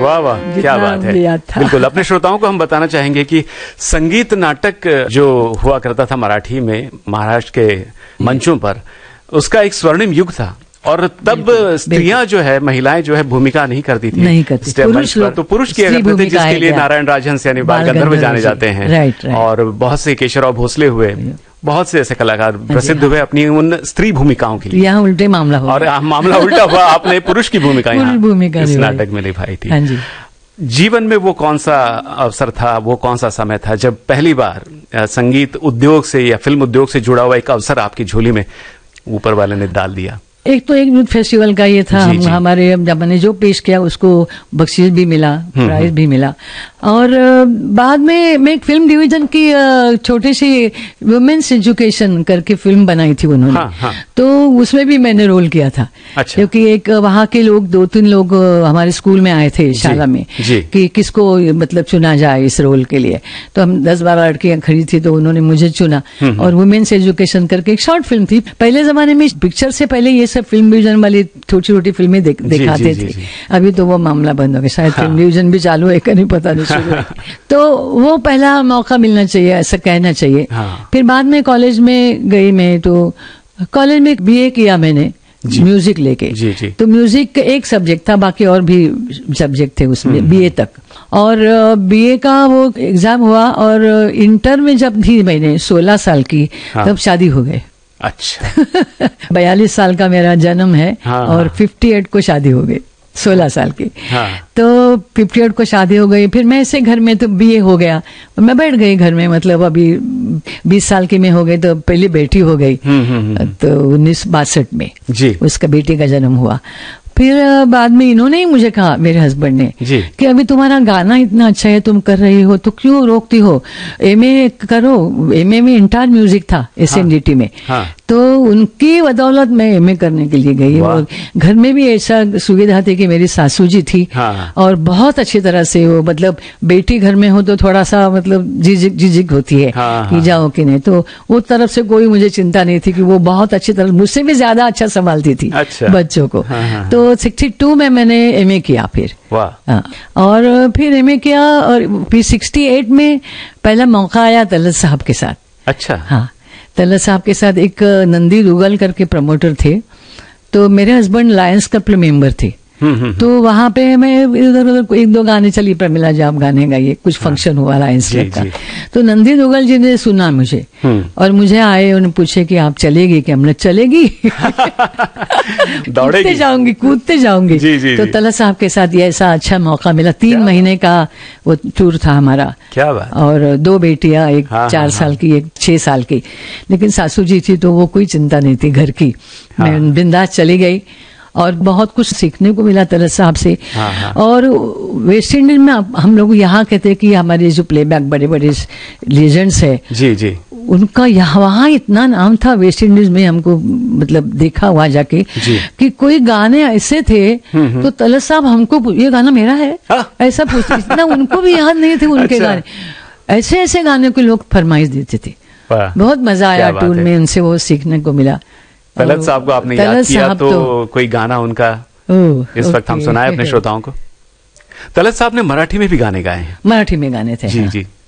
वाह वाह, क्या बात है। बिल्कुल, अपने श्रोताओं को हम बताना चाहेंगे कि संगीत नाटक जो हुआ करता था मराठी में, महाराष्ट्र के मंचों पर, उसका एक स्वर्णिम युग था। और तब स्त्रियां जो है, महिलाएं जो है भूमिका नहीं करती थी, नहीं करती, पुरुष लोग, तो पुरुष किया करते थे, जिसके लिए नारायण राजहंस यानी बाल गंधर्व जाने जाते हैं। राइट। और बहुत से केशवराव भोसले हुए, बहुत से ऐसे कलाकार प्रसिद्ध हुए अपनी उन स्त्री भूमिकाओं के लिए। यहाँ उल्टे मामला हुआ, और मामला उल्टा हुआ, आपने पुरुष की भूमिका इस नाटक में निभाई थी। हाँ जी। जीवन में वो कौन सा अवसर था, वो कौन सा समय था जब पहली बार संगीत उद्योग से या फिल्म उद्योग से जुड़ा हुआ एक अवसर आपकी झोली में ऊपर वाले ने डाल दिया? एक तो एक यूथ फेस्टिवल का ये था, हमारे जब मैंने जो पेश किया उसको बख्शीश भी मिला, प्राइज भी मिला। और बाद में मैं एक फिल्म डिवीजन की छोटी सी वुमेन्स एजुकेशन करके फिल्म बनाई थी उन्होंने। हाँ। तो उसमें भी मैंने रोल किया था। अच्छा। क्योंकि एक वहाँ के लोग 2-3 लोग हमारे स्कूल में आए थे शाला में कि किसको मतलब चुना जाए इस रोल के लिए। तो हम 10-12 लड़कियां खड़ी थी, तो उन्होंने मुझे चुना और वुमेन्स एजुकेशन करके एक शॉर्ट फिल्म थी। पहले जमाने में पिक्चर से पहले ये सब फिल्म डिवीजन वाली छोटी छोटी फिल्में दिखाते थे। अभी तो वो मामला बंद हो गया, शायद फिल्म डिवीजन भी चालू है कि नहीं पता नहीं। तो वो पहला मौका मिलना चाहिए, ऐसा कहना चाहिए। फिर बाद में कॉलेज में गई मैं, तो कॉलेज में बीए किया मैंने म्यूजिक लेके। तो म्यूजिक एक सब्जेक्ट था, बाकी और भी सब्जेक्ट थे उसमें बीए तक। और बीए का वो एग्जाम हुआ और इंटर में जब थी मैंने 16 साल की, तब शादी हो गई। अच्छा। 42 साल का मेरा जन्म है और 58 को शादी हो गई, 16 साल की। तो 58 को शादी हो गई। फिर मैं ऐसे घर में तो बीए हो गया, मैं बैठ गई घर में, मतलब अभी 20 साल की मैं हो गई तो पहली बेटी हो गई। तो 1962 में उसका बेटी का जन्म हुआ। फिर बाद में इन्होंने ही मुझे कहा, मेरे हस्बैंड ने, कि अभी तुम्हारा गाना इतना अच्छा है, तुम कर रही हो तो क्यों रोकती हो, एमए करो। एमए में इंटर म्यूजिक था एसएनडीटी में। तो उनकी बदौलत मैं एमए करने के लिए गई। और घर में भी ऐसा सुविधा थी कि मेरी सासू जी थी और बहुत अच्छी तरह से वो, मतलब बेटी घर में हो तो थोड़ा सा मतलब झिझक होती है कि जाओ कि नहीं, तो वो तरफ से कोई मुझे चिंता नहीं थी कि वो बहुत अच्छी तरह, मुझसे भी ज्यादा अच्छा संभालती थी बच्चों को। तो 62 में मैंने एमए किया फिर। और फिर एमए किया और फिर 68 में पहला मौका आया तलत साहब के साथ। अच्छा। हाँ, तलत साहब के साथ एक नंदी दुगल करके प्रमोटर थे, तो मेरे हस्बैंड लायंस क्लब मेंबर थे। तो वहां पे मैं इधर उधर 1-2 गाने चली, प्रमिला जी आप गाने गाइए, कुछ फंक्शन हुआ लायंस क्लब का। तो नंदी दुगल जी ने सुना मुझे और मुझे आए, उन्होंने पूछे कि आप चलेगी कि? हमने चलेगी। कूदते जाऊंगी, कूदते जाऊंगी। तो तलत साहब के साथ ये ऐसा अच्छा मौका मिला। 3 महीने का वो टूर था हमारा। क्या बात। और 2 बेटियां, एक 4 साल की, एक 6 साल की। लेकिन सासू जी थी तो वो कोई चिंता नहीं थी घर की। मैं बिंदास चली गई और बहुत कुछ सीखने को मिला तलत साहब से। और वेस्ट इंडीज में हम लोग यहाँ कहते हैं कि हमारे जो प्लेबैक बड़े बड़े लेजेंड्स है, उनका यहाँ वहाँ इतना नाम था वेस्ट इंडीज में, हमको मतलब देखा हुआ जाके कि कोई गाने ऐसे थे तो तलत साहब हमको, ये गाना मेरा है ऐसा पूछते, इतना उनको भी याद नहीं थे उनके गाने। ऐसे ऐसे गाने को लोग फरमाइश देते थे। बहुत मजा आया टूर में, उनसे वो सीखने को मिला। तलत साहब को आपने याद किया तो कोई गाना उनका इस वक्त हम सुनाए अपने श्रोताओं को। तलत साहब ने मराठी में भी गाने गाए हैं। मराठी में गाने थे। जी।